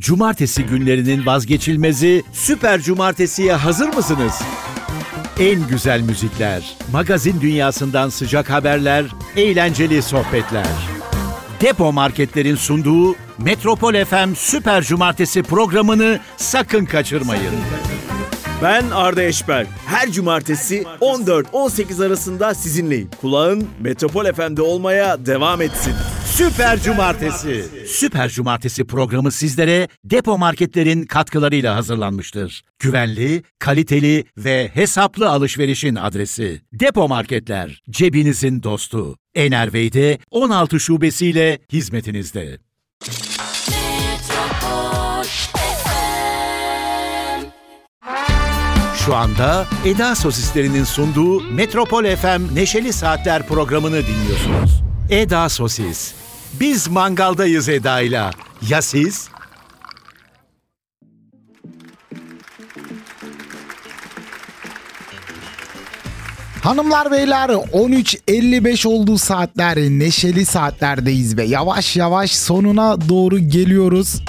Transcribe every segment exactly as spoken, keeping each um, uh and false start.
Cumartesi günlerinin vazgeçilmezi Süper Cumartesi'ye hazır mısınız? En güzel müzikler, magazin dünyasından sıcak haberler, eğlenceli sohbetler. Depo Marketler'in sunduğu Metropol F M Süper Cumartesi programını sakın kaçırmayın. Ben Arda Eşber. Her cumartesi on dört on sekiz arasında sizinleyim. Kulağın Metropol F M'de olmaya devam etsin. Süper Cumartesi. Süper Cumartesi programı sizlere Depo Marketler'in katkılarıyla hazırlanmıştır. Güvenli, kaliteli ve hesaplı alışverişin adresi. Depo Marketler, cebinizin dostu. Enervey'de on altı şubesiyle hizmetinizde. Şu anda Eda Sosislerinin sunduğu Metropol F M Neşeli Saatler programını dinliyorsunuz. Eda Sosis. Biz mangaldayız Eda'yla. Ya siz? Hanımlar beyler, on üç elli beş olduğu saatler, neşeli saatlerdeyiz ve yavaş yavaş sonuna doğru geliyoruz.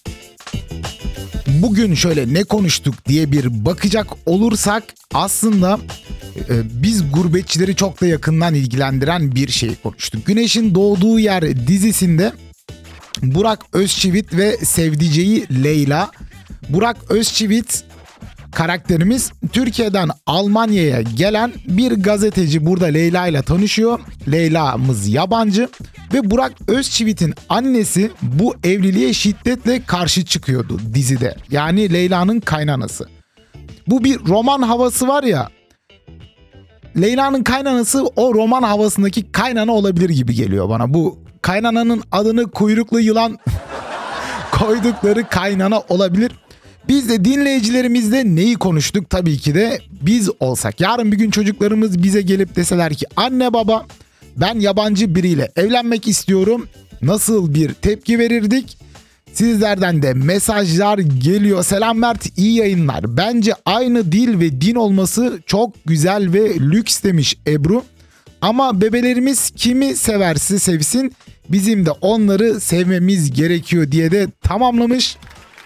Bugün şöyle ne konuştuk diye bir bakacak olursak aslında e, biz gurbetçileri çok da yakından ilgilendiren bir şey konuştuk. Güneşin Doğduğu Yer dizisinde Burak Özçivit ve sevdiceği Leyla. Burak Özçivit karakterimiz Türkiye'den Almanya'ya gelen bir gazeteci, burada Leyla ile tanışıyor. Leyla'mız yabancı ve Burak Özçivit'in annesi bu evliliğe şiddetle karşı çıkıyordu dizide. Yani Leyla'nın kaynanası. Bu bir roman havası var ya. Leyla'nın kaynanası o roman havasındaki kaynana olabilir gibi geliyor bana. Bu kaynananın adını kuyruklu yılan koydukları kaynana olabilir. Biz de dinleyicilerimizle neyi konuştuk? Tabii ki de biz olsak. Yarın bir gün çocuklarımız bize gelip deseler ki anne baba ben yabancı biriyle evlenmek istiyorum. Nasıl bir tepki verirdik? Sizlerden de mesajlar geliyor. Selam Mert, iyi yayınlar. Bence aynı dil ve din olması çok güzel ve lüks demiş Ebru. Ama bebelerimiz kimi severse sevsin, bizim de onları sevmemiz gerekiyor diye de tamamlamış.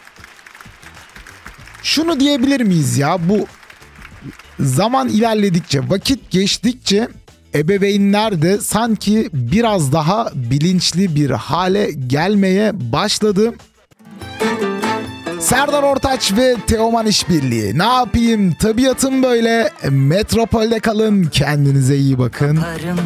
Şunu diyebilir miyiz ya, bu zaman ilerledikçe, vakit geçtikçe ebeveynler de sanki biraz daha bilinçli bir hale gelmeye başladı. Serdar Ortaç ve Teoman İşbirliği. Ne yapayım, tabiatım böyle. Metropolde kalın, kendinize iyi bakın.